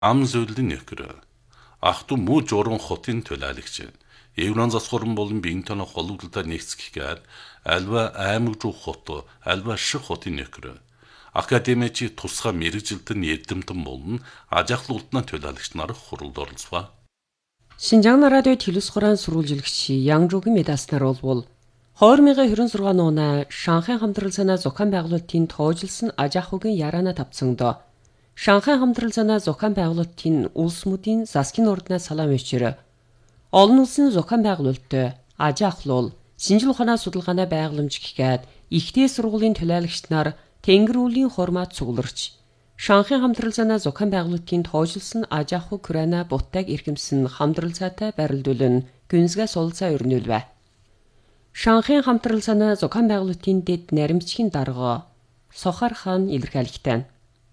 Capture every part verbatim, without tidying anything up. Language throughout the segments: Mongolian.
Ам зөвлөлийн нөхөр. Ахту муу журам хотын төлөөлөгч. Еврон засгорн болон биеийн тоног хологдолтой нэгцгийгээр альва аймаг руу хот, альва ших хотын нөхөр. Академичи тусгай мэрэгжилтэн эрдэмтэн болон аж ахлуултны төлөөлөгч нар хуралд оролцваа. Шинжаан радио телевиз хураан сурвалжлагч Янжуугийн медаснаар болвол хоёр мянган хорин зургаан оноо Шанхай хамтрал санаа зохион байгуулалтын тоожлсон аж ахуйн яраана тавцсандо Шанхай хамтрал санаа зохион байгуулалтын улс мөдийн засгийн орднаас салаам өчрө. Олон улсын зохион байгуулалт, аж ахлуул, шинжил ухааны судалгааны байгууламж гэхэд ихтэй сургуулийн төлөөлөгч нар тэнгэр үлийн хормат цугларч Шанхай хамтрал санаа зохион байгуулалтын тоожлсон аж ахуй Украина буттайг эрхэмсэн хамтрал цаатай барилдуулан гүнзгээс олцоо өрнүүлвэ. Шанхай хамтрал санаа зохион байгуулалтын дэд наримчгийн дарга Сохар хаан илэрхийлэгтэн.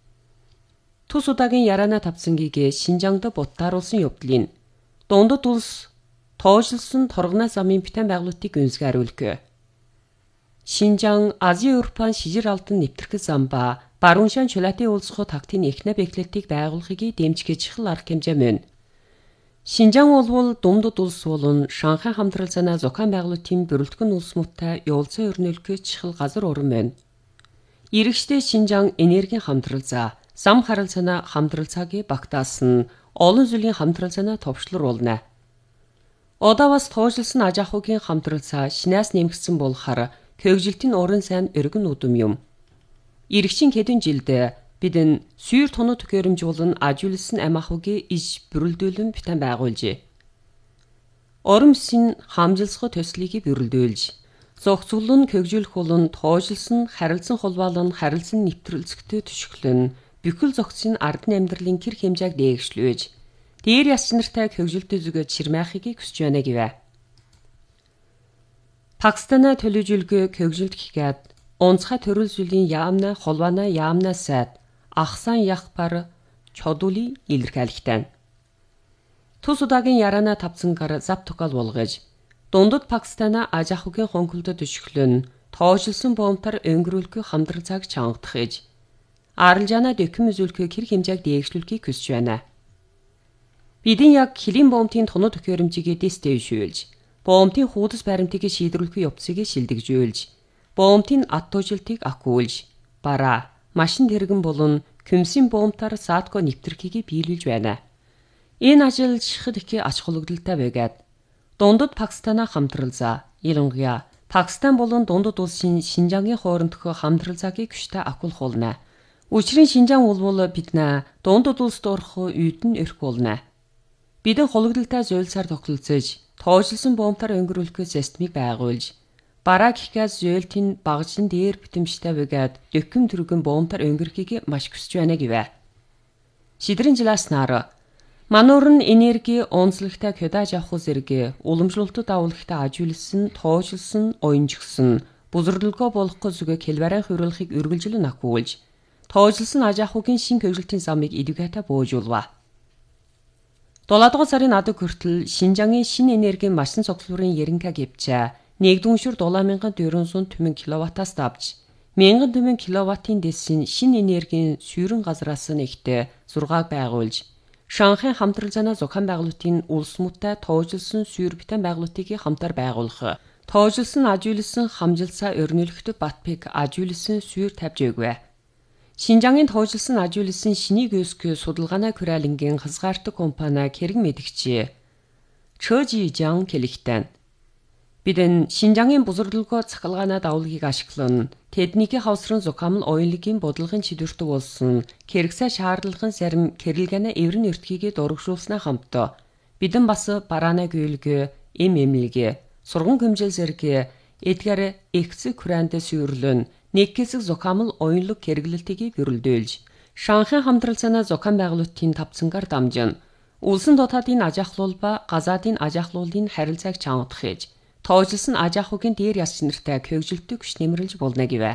Тус удаагийн яраана тавцангигээ Шинжаангад буттааруулсан явдлын дундад улс тоожлсон торгоноо замын битэн байгуулалтыг гүнзгээр үлгэ. Шинжаан Азийн Европын шижир алдан нэвтэрхэл зам ба Барууншан чулаатын уулзах тактийн эхнэ бэглэлтийг байгуулахыг дэмжиж хэл арга хэмжээ мөн. Шинжаан болвол дундад улс болон Шанхай хамтрал санаа зохион байгуулалтын бүрэлдэхүүн улс мөттэй явуулсан өрнөлгөж хэл газар уран мөн. Иргэжтэй Шинжаан энергийн хамтрал за зам харал санаа хамтрал цагийн багтаасан олон зүйлийн хамтрал санаа товчлууруулна. Одоо бас тоожлсон аж ахуйн хамтрал цаа шинээс нэмэгдсэн болохоор көгжилтийн уран сайн өргөн үдэм юм. Иргэжийн хэдэн жилд бидэн сүйр тоноо төхөөрөмж болон ажиулсан ам ахуйг иж бүрэлдүүлэн битэн байгуулжээ. Оромсын хамжилсгы төслийг бүрэлдүүлж, зохицуулан көгжүүлэх болон тоожлсон харилцан холбоолон харилцан нэвтрэлцэгтэй төшөглөн бүхэл зохицын ардны амьдралын кэр хэмжээг дээгшлүүлж, дээр яс нартай көгжилтөд зүгэж ширмайхыг хүсэж байна гэвэ. Пакистана төлөвжүүлгөө көгжилт хийгээд онцгой төрөл зүйлийн яамна холбоона яамна сайд ахсан яхпар чодули илэрхийлэгтэн. Тус удаагийн яраана тавцангаар зав токол болгож дундад Пакистана аж ахуйн хонхолдод төшөглөн тоожлсон боомтар өнгөрүүлэх хамтрал цаг чангадах ээж аралжаана дэхэм үзүүлэх хэр хэмжээг дээгшлүүлэхийг хүсэж байна. Бидэн яг хилийн боомтын тоноо төхөөрөмжийг дэстэйшүүлж, боомтын хуудас баримтыг шийдвэрлэх явцыг шилдэгжүүлж, боомтын ад тужилтыг акуулж, бараа, машин тэргэн болон көмсийн боомтаар саатко нэвтрхийг биелүүлж байна. Энэ ажил шихэд их ач холбогдолтой байгаад дундад Пакистана хамтрал за, ялангуяа Пакистан болон дундад улсын Шинжаангийн хоорондох хамтрал цагийг хүчтэй акуулах болно. Учрын Шинжаан болвол биднээ дундад улсд орох үйд нь өрх болно. Бидэн хологдолтой зөөлсаар тогтолцож, тоожлсон боомтаар өнгөрүүлэх системийг байгуулж, бараа гэхээс зөөлтийн багжин дээр битэмжтэй байгаад дөкөм төргөн боомтаар өнгөрөхийг маш хүсэж байна гэвэ. Шидрэн жиласнаар мануурн энерги онцлогтой кодаж авах зэрэг уламжлалтад авуулахтай ажиулсан, тоожлсон, оюнжгсан, бузралгоо болохгүй зүгэ хэлбэрэн хөрөлхийг үргэлжлэн акуулж, тоожлсон аж ахуйн шин көгжилтийн замыг эдвгата боожуулва. долоодугаар сарын адаг хүртэл Шинжаангийн шин энергийн машин цогцлуурын яринка гэвчээ нэгдүгээр шүр долоо мянган дөрвөн зуун киловаттаас давж мянган дөрвөн киловаттын дэсийн шин энергийн сүйрэн газраас нэгтээ зургааг байгуулж Шанхай хамтрал санаа зохион байгуулалтын улс мөттэй тоожлсон сүйр битэн байгуулалтыг хамтар байгуулах, тоожлсон ажиулсан хамжилсаа өрнөлөхдөг батпик ажиулсан сүйр тавьж өгвэ. Шинжаангийн тоожлсон ажиулсан шинийг өсгөх судалгааны Куралингийн хязгаартаг компани хэрэг мэдгчээ. Чожи Жан хэлэхтэн. Бидэн Шинжаангийн бузралгоо цахилгаанаа давуулгийг ашиглан тэднийхээ хавсран зохиомл оюунлыгийн бодлогын чидвэртэг болсон хэрэгсээ шаардлагын зарим кэрэлгэнэ эврэн эртгийг дурагшуулснаа хамтаа бидэн бас бараана гүйлгэ эм эмлэгэ сурган хэмжээл зэрэг эдгээр экс Куранд сүйрлэн нэг хэсэг зохиомл оюунлаг хэрэглэлтийг бүрэлдүүлж Шанхай хамтрал санаа зохион байгуулалтын тавцангаар дамжин улсын дотоодын аж ахлуул ба газаадын аж ахлуулын харилцааг чангадах гэж тоожлсон аж ахуйн дээр яс нартай көгжилтөг хүч нэмэрлэж болно гэвэ.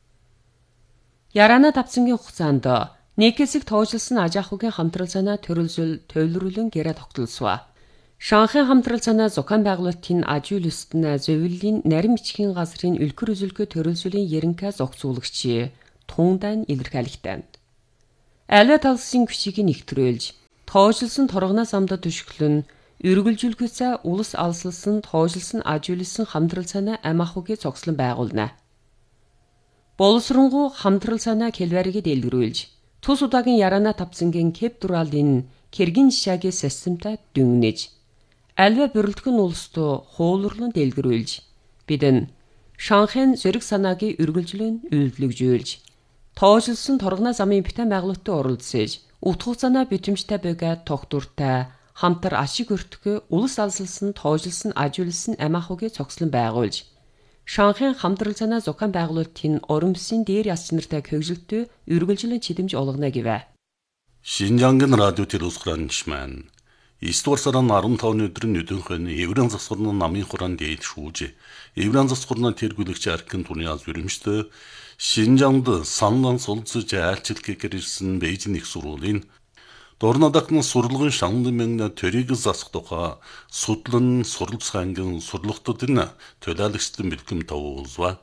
Яраана тавцангийн хугацаанд нэг хэсэг тоожлсон аж ахуйн хамтрал санаа төрөлжил төвлөрүүлэн гэрэ тогтолсоо. Шанхай хамтрал санаа зохион байгуулалтын ажиулстны зөвлөлийн нарийн бичгийн газрын үлгэр үзүүлэлт төрөлжлийн яринка зохицуулагч Тундан илэрхийлэгтэн. Аливаа талсын күчийг нэгтрүүлж, тоожилсон торгоноо самдад түшгэлэн, үргэлжлүүлэхээс улс алсалсан, тоожилсон ажиулсан хамтрал санаа ам ахуйг цогцлон байгуулна. Боловсронгуй хамтрал санаа Кэлварийг дэлгэрүүлж, тус удаагийн яраана тавцангийн кептуралын кэргин жишаагийн системтай дүнгнэж, аливаа бүрэлдэхүүн улсдоо хуулурлан дэлгэрүүлж, бидэн Шанхайн зэрэг санаагийн үргэлжлэн үйлдвэрлэж, тоожилсон торгоноо замын битэн байгуулалтад оролцож, утгах санаа битэмжтэй байгаад тогтвортой хамтар ашиг өртгөө улс алсалсан, тоожилсон, ажиулсан ам ахуйг цогцлон байгуулж, Шанхайн хамтрал санаа зохион байгуулалтын оромсын дээр яс чанартай хөгжилтөө үргэлжлэн чидэмж олгоно гэвэ. Шинжангийн радио телевизхранч маань эсдүгээр сарын арван тавны өдөр нь өдөнхөн Еврейн засварны намын хураан дээд шүүж, Еврейн засварны тэргүүлэгч аркин турниас үрэмжтэй Шинжаңд санлан сулцж айлчлалыг ирсэн Бээжин их сургуулийн Дорнодакны сурлагын шанлын төрийг засах тухай судлан суралцгаангийн сурлагтуудын төлөөлөгчдөн бэлгэм тавуулва.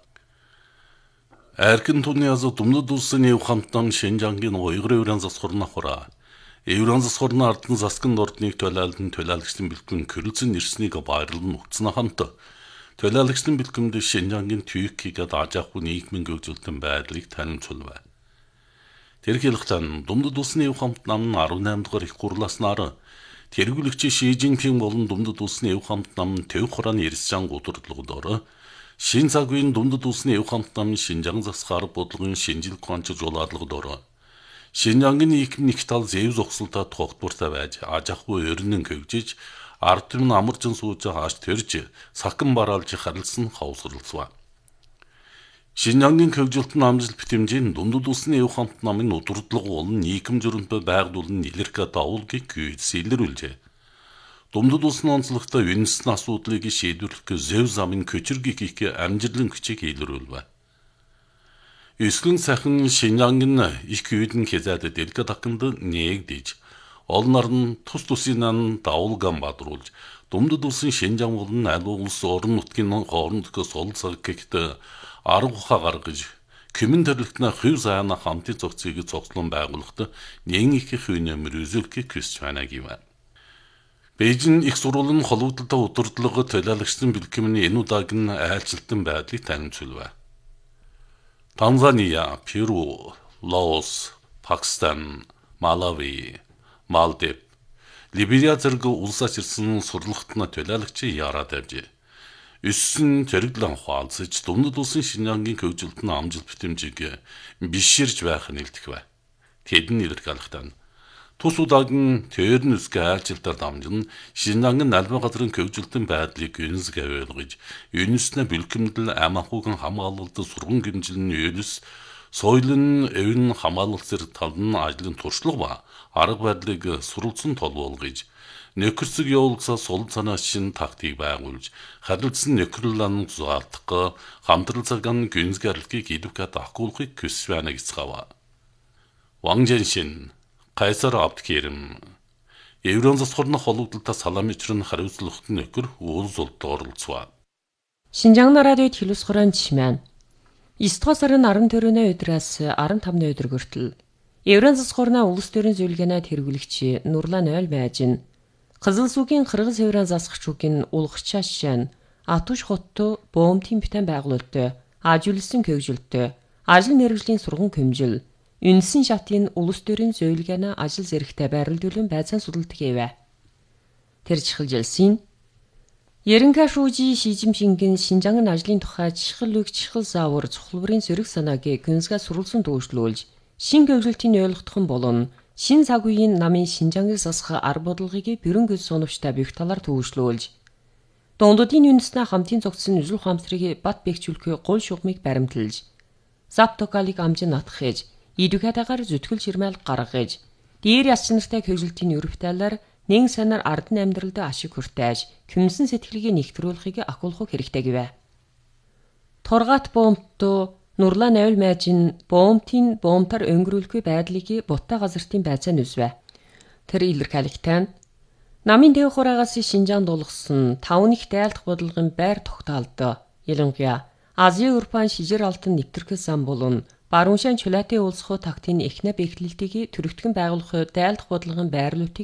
Аркин турниас думдуд улсын эв хамтан Шинжангийн уйгыр Еврейн засварны хураа Еврейн засварны ардын засгийн ордныг төлөөлөн төлөөлөгчдөн бэлгэм кэрэлцэн ирснийг баярлан нухацна хамт төлөөлөгчдөн бэлгэмд Шинжангийн түйхийг даажаахгүй нийгмийн гүйцэлтэн байдлыг танимжуулва. Тэр хэлэхдээ думдуд улсын эв хамт нам нь арван наймд дахь их хурлааснаар тэргүүлэгч Ши Жинпин болон думдуд улсын эв хамт нам төв хурааны ирсжан гудурдлагуудаар шин цагийн думдуд улсын эв хамт нам Шинжаан засгаар бодлогын шинжил гонч жуулаадлагуудаар Шинжангийн нийгэм нэг тал зэв зогсолтой тогтвортой байж ажахгүй өрнөн хөвжиж ард түмэн амарчин сууж хааш төрж сакан бараалж харилсан хавсралцва. Шинжангийн хөгжилтөн амжилт битэмжийн думдуд улсын эв хамт намын удирдлага болон нийгэм журмтай байгуулан нэлэрхэ давуулгийг гүйцэд илрүүлжээ. Думдуд улсын онцлогтой үндэсний асуудлыг шийдвэрлэх зэв замын көчиргийг хийх амжилтын хүчийг илрүүлвэ. Эсгэн сайхан Шинжангийн их үйдэн хязаад дэлгэ таканд нээгдэж олнор нь тус тусынан давуулган бадруулж думдуд улсын Шинжаан болон аливаа улс орон нутгийн хоорондох сул цаг гэхдээ арга ухаа гаргаж Кэмэн төрлөختний хувь заяана хамтын зохицыг цогцлон байгуулахад нэгэн их хүнэмэр үзүүлэхийг хүсэж байна гэв. Бээжин их сургуулийн холбогдлолтой удирдлага төлөөлөгчдөн бэлгэмний энэ удаагийн айлчлалтын байдлыг танимжуулва. Танзания, Перу, Лаос, Пакистан, Малави, Малдив, Либерия зэрэг улсаас ирсэн сурлагтны төлөөлөгч яраад авжээ. Өссөн зэрэглэн хуалцаж думдуд улсын Шинжангийн хөгжилтөнд амжилт битэмжийг биширж байх нь илтгэв. Тэдэн илэрхийлэхдээ тус удаагийн тэрн үсгээ айлчлалтаар дамжин Шинжангийн аливаа газрын хөгжилтөнд байдлыг гүнзгий ойлгож, юнэснэ бэлгэмдэл ам ахуйн хамгаалалт сурган гэмжилн юнэс соёлын эвэн хамгаалалт зэрэг талын ажлын туршлага ба арга барилыг суралцсан тол болгож, нөхөрсөг явуулсаа сул санаа шин тактик байгуулж, харилцсан нөхөрлөн зугаалтах, хамтрал цагаан гүнзгий арилгыг идэвхтэй ахгуулахыг хүсэж байна гэцгаава. Ван Жэншин, Кайсар Абдкерим, Еврейн засварны холбогдлолтой саламичрын хариуцлагт нөхөр уул зулд оролцов. Шинжаан радио телевизхранч маань эсдүгээр сарын арван төрөний өдрөөс арван тавны өдөр хүртэл Еврейн засварны улс төрийн зөвлөгөөний тэргүүлэгч Нурлан Ойл Байжин Кызыл сүгийн Кыргыз Еврейн засагчуугийн улгачаашан Атуш хотто боомтын битэн байгуулалттай ажиулсан хөгжилттэй ажил мэргэжлийн сурган хөмжил үнсэн шатын улс төрийн зөвлөгөөний ажил зэрэгтэй байрлуулан байцаан судалдаг гэвэ. Тэр чихэлжилсэн Ерөнхий шүүжи Ши Жинпингийн Шинжаан ажлын тухай чихэл үг чихэл заавар цухалбарын зэрэг санааг гүнзгий суралцсан дүүшлүүлж шин хөгжилтийн ойлгохын болон шин цаг үеийн намын Шинжааныг засах арга бодлогыг бүрэн гүйц соновчтой бүх талаар төвшлүүлж дундуудын үндэснээ хамтын зогцсон үзэл ухаамсрыг бат бэхжүүлэхүй гол шугамыг баримталж заптокалыг амжин натхаж идэвхтэйгээр зүтгэл ширмэл гаргаж дээр яс чанартай хөгжилтийн өрөвтөлөөр нэгэн санаар ардны амьдралд ашиг хүртээж хүмсэн сэтгэлийг нэгтрүүлэхийг ахуулах хэрэгтэй гэвэ. Торгат боомтто Нурлан Ойл Байжин боомтын боомтар өнгөрүүлэхгүй байдлыг буттай газартын байцаан үзвэ. Тэр илэрхийлэхдээ намын дэв хураагаас Шинжаанд дуулгасан тавны их дайлдах бодлогын байр тогтоолд ялангуяа Азийн Европын шижир алтан нэвтэрхэл сан болон Баруун шан чулаатын улс хуу тагтын эхнэ бэхлэлтийг төрөгдгөн байгуулах дайлдах бодлогын байрлуулалтыг